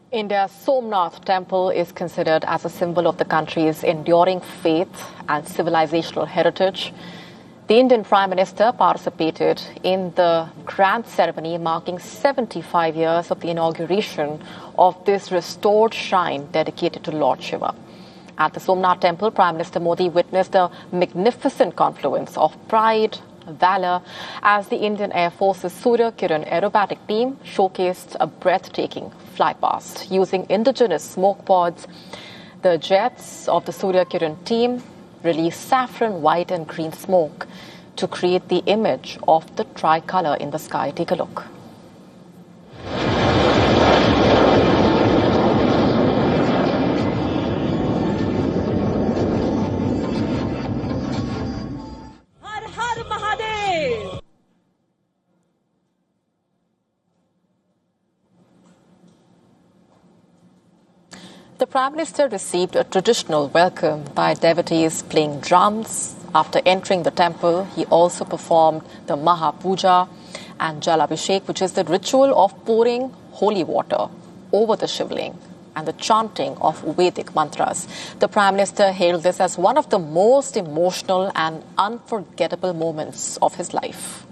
India's Somnath temple is considered as a symbol of the country's enduring faith and civilizational heritage. The Indian Prime Minister participated in the grand ceremony marking 75 years of the inauguration of this restored shrine dedicated to Lord Shiva. At the Somnath temple, Prime Minister Modi witnessed a magnificent confluence of pride, valor, as the Indian Air Force's Surya Kiran aerobatic team showcased a breathtaking flypast. Using indigenous smoke pods, the jets of the Surya Kiran team released saffron, white and green smoke to create the image of the tricolour in the sky. Take a look. The Prime Minister received a traditional welcome by devotees playing drums. After entering the temple, he also performed the Maha Puja and Jalabhishek, which is the ritual of pouring holy water over the Shivling and the chanting of Vedic mantras. The Prime Minister hailed this as one of the most emotional and unforgettable moments of his life.